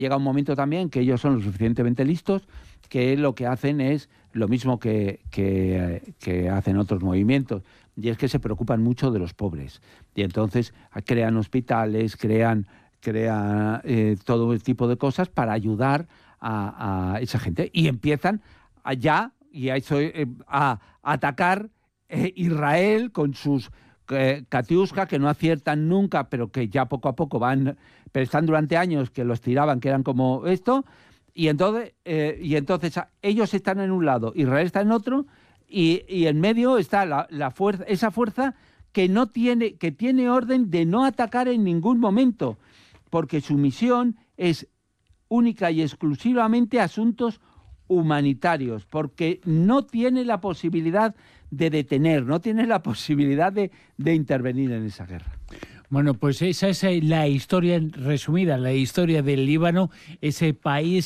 llega un momento también que ellos son lo suficientemente listos que lo que hacen es lo mismo que hacen otros movimientos, y es que se preocupan mucho de los pobres. Y entonces crean hospitales, crean todo el tipo de cosas para ayudar a esa gente. Y empiezan a atacar Israel con sus Katiuska, que no aciertan nunca, pero que ya poco a poco van, pero están durante años que los tiraban, que eran como esto, y entonces ellos están en un lado, Israel está en otro, y en medio está la fuerza, esa fuerza que tiene orden de no atacar en ningún momento, porque su misión es única y exclusivamente asuntos humanitarios, porque no tiene la posibilidad de detener, no tiene la posibilidad de intervenir en esa guerra. Bueno, pues esa es la historia resumida, la historia del Líbano, ese país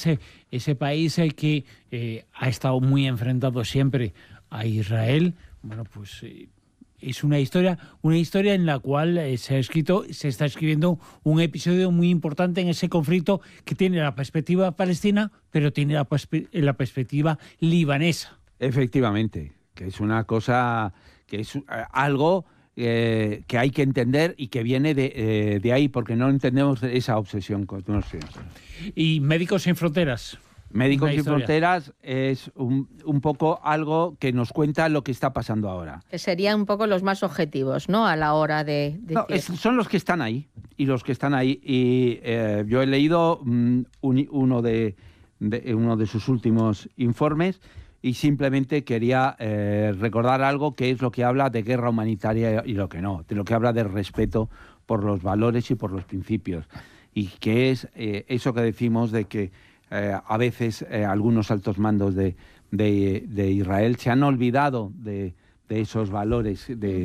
que ha estado muy enfrentado siempre a Israel. Bueno, pues es una historia en la cual se está escribiendo un episodio muy importante en ese conflicto que tiene la perspectiva palestina, pero tiene la perspectiva libanesa. Efectivamente, que es una cosa, que es algo que hay que entender y que viene de ahí, porque no entendemos esa obsesión con nosotros. Y Médicos Sin Fronteras. Médicos Sin Fronteras es un poco algo que nos cuenta lo que está pasando ahora. Que serían un poco los más objetivos, ¿no? A la hora de son los que están ahí. Y los que están ahí. Y yo he leído uno de sus últimos informes, y simplemente quería recordar algo que es lo que habla de guerra humanitaria y lo que no, de lo que habla de respeto por los valores y por los principios. Y que es eso que decimos de que a veces algunos altos mandos de Israel se han olvidado de esos valores,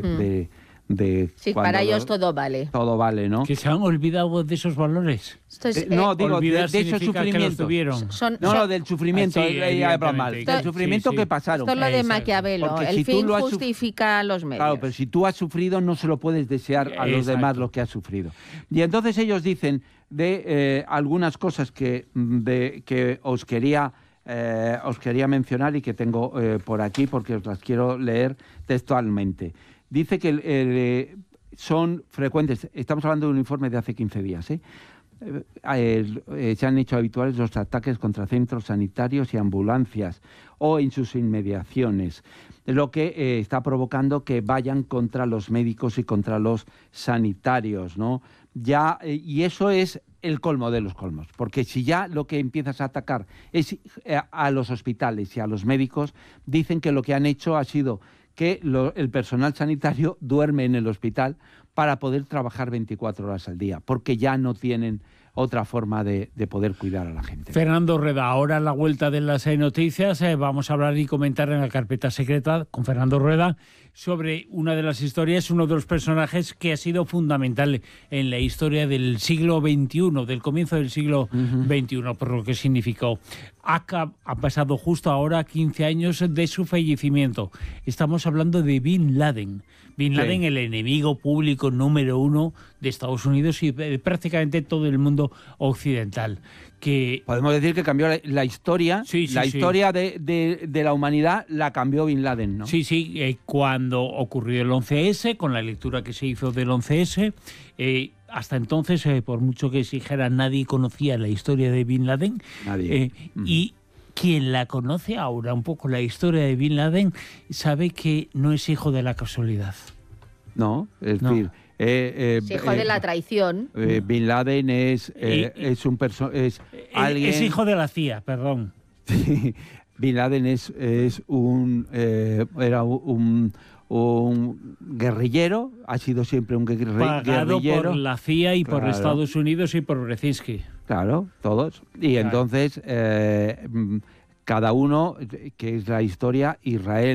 sí, para ellos todo vale. Todo vale, ¿no? ¿Que se han olvidado de esos valores? No, digo, de esos sufrimientos. Del sufrimiento, del sufrimiento que pasaron. Esto es lo de Maquiavelo, porque el fin justifica los medios. Claro, pero si tú has sufrido, no se lo puedes desear a los demás lo que has sufrido. Y entonces ellos dicen de algunas cosas que os quería mencionar y que tengo por aquí, porque os las quiero leer textualmente. Dice que son frecuentes, estamos hablando de un informe de hace 15 días, se han hecho habituales los ataques contra centros sanitarios y ambulancias o en sus inmediaciones, lo que está provocando que vayan contra los médicos y contra los sanitarios, ¿no? Y eso es el colmo de los colmos, porque si ya lo que empiezas a atacar es a los hospitales y a los médicos, dicen que lo que han hecho ha sido que el personal sanitario duerme en el hospital para poder trabajar 24 horas al día, porque ya no tienen otra forma de poder cuidar a la gente. Fernando Rueda, ahora a la vuelta de las noticias vamos a hablar y comentar en la carpeta secreta con Fernando Rueda sobre una de las historias, uno de los personajes que ha sido fundamental en la historia del siglo XXI, del comienzo del siglo XXI, por lo que significó. Ha pasado justo ahora 15 años de su fallecimiento. Estamos hablando de Bin Laden. Bin Laden, el enemigo público número 1 de Estados Unidos y de prácticamente todo el mundo occidental. Que podemos decir que cambió la historia, historia de la humanidad la cambió Bin Laden, ¿no? Sí, cuando ocurrió el 11S, con la lectura que se hizo del 11S, hasta entonces, por mucho que se dijera, nadie conocía la historia de Bin Laden. Nadie. Y quien la conoce ahora, un poco la historia de Bin Laden, sabe que no es hijo de la casualidad. No, es decir... es hijo de la traición. Bin Laden es un personaje... Es hijo de la CIA, perdón. Bin Laden era un guerrillero, ha sido siempre un guerrillero. Pagado por la CIA y por Estados Unidos y por Brzezinski. Claro, todos. Y entonces, cada uno, que es la historia, Israel